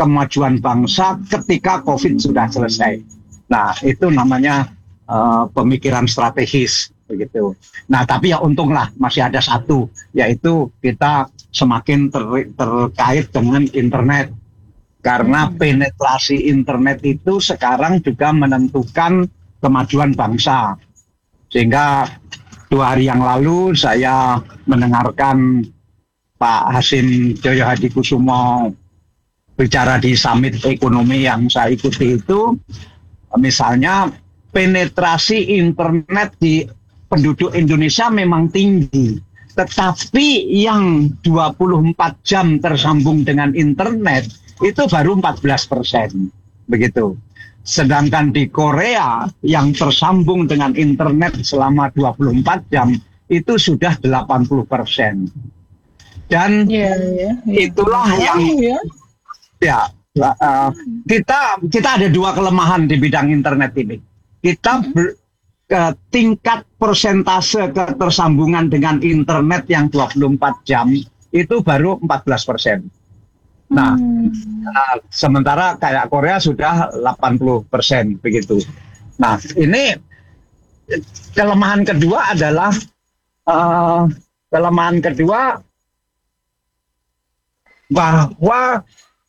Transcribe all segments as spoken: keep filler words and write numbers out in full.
kemajuan bangsa ketika COVID sudah selesai. Nah, itu namanya uh, pemikiran strategis begitu. Nah, tapi ya untunglah masih ada satu, yaitu kita semakin ter- terkait dengan internet. Karena penetrasi internet itu sekarang juga menentukan kemajuan bangsa. Sehingga dua hari yang lalu saya mendengarkan Pak Hasim Joyo Hadikusumo bicara di summit ekonomi yang saya ikuti itu, misalnya penetrasi internet di penduduk Indonesia memang tinggi, tetapi yang dua puluh empat jam tersambung dengan internet itu baru empat belas persen, begitu. Sedangkan di Korea yang tersambung dengan internet selama dua puluh empat jam itu sudah delapan puluh persen. Dan yeah, yeah, yeah. itulah oh, yang yeah. ya uh, kita kita ada dua kelemahan di bidang internet ini. Kita ber, uh, tingkat persentase ketersambungan dengan internet yang dua puluh empat jam itu baru empat belas persen. Nah, hmm. uh, sementara kayak Korea sudah delapan puluh persen begitu. Nah, ini kelemahan kedua adalah uh, kelemahan kedua bahwa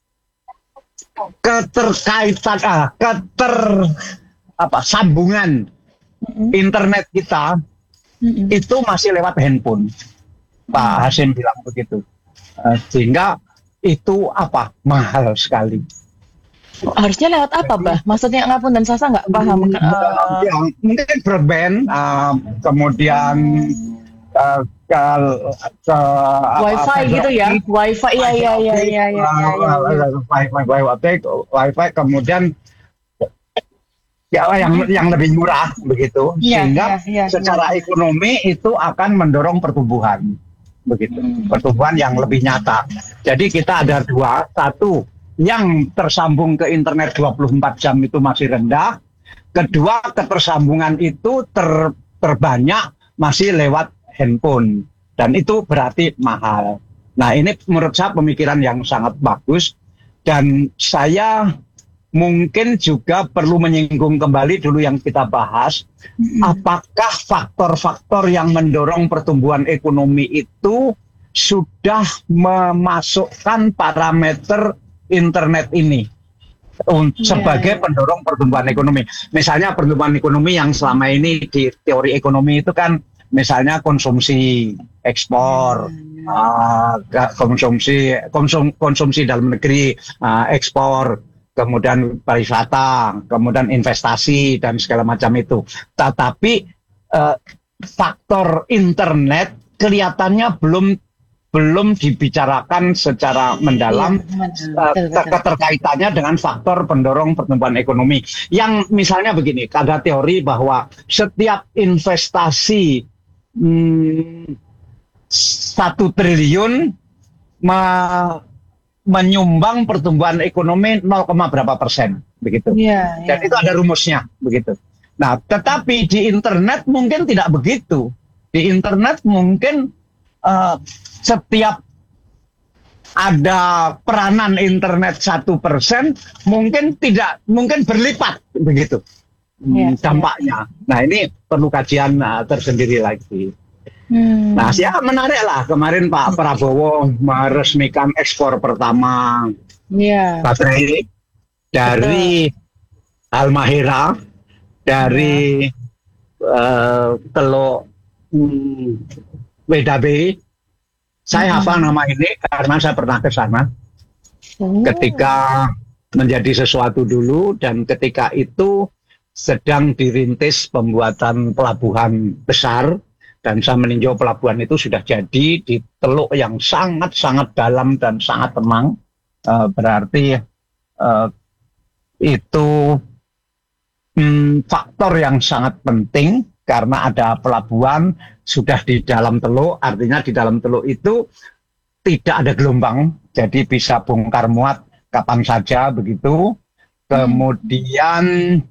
keterkaitan ah, keter apa sambungan mm-hmm. internet kita mm-hmm. itu masih lewat handphone. Pak Hasim bilang begitu. Uh, sehingga itu apa mahal sekali. Harusnya lewat apa, Bah? Maksudnya ngapun dan Sasa nggak paham. Uh, ya, mungkin broadband, uh, kemudian uh, ke, ke wifi apa, gitu ya, wifi ya ya ya ya ya. Wifi, wifi, kemudian ya yang yang lebih murah begitu, ya, sehingga ya, ya, secara ya. ekonomi itu akan mendorong pertumbuhan. Begitu, hmm. pertumbuhan yang lebih nyata. Jadi kita ada dua, satu yang tersambung ke internet dua puluh empat jam itu masih rendah, kedua ketersambungan itu ter, terbanyak masih lewat handphone, dan itu berarti mahal. Nah, ini menurut saya pemikiran yang sangat bagus, dan saya mungkin juga perlu menyinggung kembali dulu yang kita bahas, hmm. apakah faktor-faktor yang mendorong pertumbuhan ekonomi itu sudah memasukkan parameter internet ini sebagai yeah. pendorong pertumbuhan ekonomi. Misalnya pertumbuhan ekonomi yang selama ini di teori ekonomi itu kan misalnya konsumsi ekspor, yeah. uh, konsumsi konsum, konsumsi dalam negeri, uh, ekspor, kemudian pariwisata, kemudian investasi dan segala macam itu. Tetapi eh, faktor internet kelihatannya belum belum dibicarakan secara mendalam, iya, eh, keterkaitannya dengan faktor pendorong pertumbuhan ekonomi. Yang misalnya begini, ada teori bahwa setiap investasi hmm, satu triliun ma- menyumbang pertumbuhan ekonomi nol, berapa persen begitu. Yeah, yeah. Dan itu ada rumusnya begitu. Nah, tetapi di internet mungkin tidak begitu. Di internet mungkin uh, setiap ada peranan internet satu persen mungkin tidak mungkin berlipat begitu yeah, dampaknya. Yeah. Nah, ini perlu kajian uh, tersendiri lagi. Hmm. Nah, ya menarik lah kemarin Pak Prabowo meresmikan ekspor pertama yeah. baterai dari Betul. Halmahera, dari yeah. uh, Teluk um, Wedabe. Saya hmm. hafal nama ini karena saya pernah ke sana oh. ketika menjadi sesuatu dulu, dan ketika itu sedang dirintis pembuatan pelabuhan besar. Dan saya meninjau pelabuhan itu sudah jadi di teluk yang sangat-sangat dalam dan sangat tenang. Uh, berarti uh, itu hmm, faktor yang sangat penting karena ada pelabuhan sudah di dalam teluk. Artinya di dalam teluk itu tidak ada gelombang, jadi bisa bongkar muat kapan saja begitu. Kemudian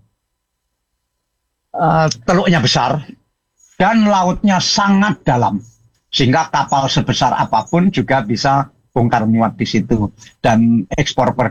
uh, teluknya besar. Dan lautnya sangat dalam, sehingga kapal sebesar apapun juga bisa bongkar muat di situ. Dan ekspor per